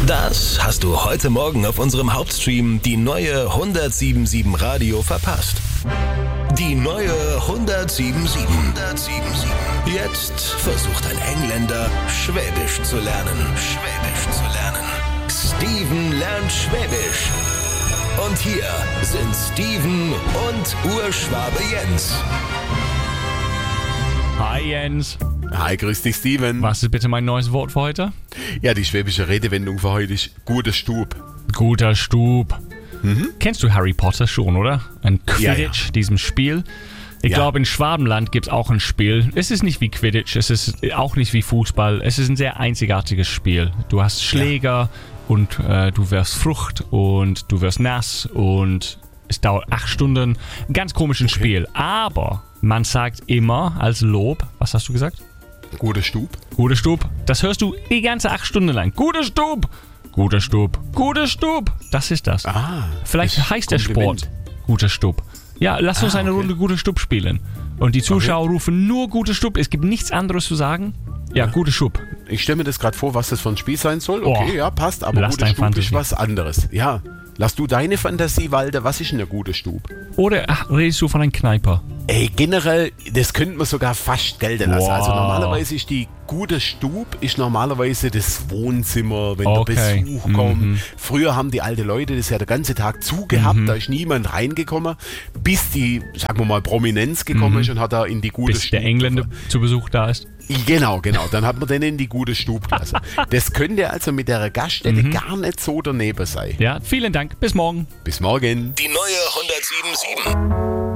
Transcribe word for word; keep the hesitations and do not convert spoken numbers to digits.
Das hast du heute Morgen auf unserem Hauptstream die neue hundertsieben Komma sieben Radio verpasst. Die neue hundertsieben Komma sieben. hundertsieben Komma sieben. Jetzt versucht ein Engländer, Schwäbisch zu lernen. Schwäbisch zu lernen. Steven lernt Schwäbisch. Und hier sind Steven und Urschwabe Jens. Hi Jens. Hi, grüß dich Steven. Was ist bitte mein neues Wort für heute? Ja, die schwäbische Redewendung für heute ist guter Stub. Guter Stub. Mhm. Kennst du Harry Potter schon, oder? Ein Quidditch, ja, ja. diesem Spiel. Ich ja. glaube, in Schwabenland gibt es auch ein Spiel. Es ist nicht wie Quidditch, es ist auch nicht wie Fußball. Es ist ein sehr einzigartiges Spiel. Du hast Schläger ja. und äh, du wirst Frucht und du wirst nass und es dauert acht Stunden. Ganz komisches okay. Spiel. Aber man sagt immer als Lob, was hast du gesagt? Guter Stub. Guter Stub. Das hörst du die ganze acht Stunden lang. Guter Stub. Guter Stub. Guter Stub. Das ist das. Ah, Vielleicht heißt der Sport Guter Stub. Ja, lass uns ah, eine okay. Runde Guter Stub spielen. Und die Zuschauer okay. rufen nur Guter Stub. Es gibt nichts anderes zu sagen. Ja, ja. Guter Stub. Ich stelle mir das gerade vor, was das für ein Spiel sein soll. Okay, oh, ja, passt. Aber Guter Stub Fantasie. ist was anderes. Ja. Lass du deine Fantasie walten. Was ist denn ein guter Stub? Oder ach, redest du von einem Kneiper? Ey, generell, das könnte man sogar fast gelten lassen. Wow. Also normalerweise ist die gute Stub ist normalerweise das Wohnzimmer, wenn okay. der Besuch kommt. Mhm. Früher haben die alten Leute das ja den ganzen Tag zugehabt, mhm. da ist niemand reingekommen, bis die, sagen wir mal, Prominenz gekommen mhm. ist und hat da in die gute bis Stub. Bis der Engländer zu Besuch da ist. Genau, genau. Dann hat man den in die gute Stub gelassen. Das könnte also mit der Gaststätte mhm. gar nicht so daneben sein. Ja, vielen Dank. Bis morgen. Bis morgen. Die neue hundertsieben Komma sieben.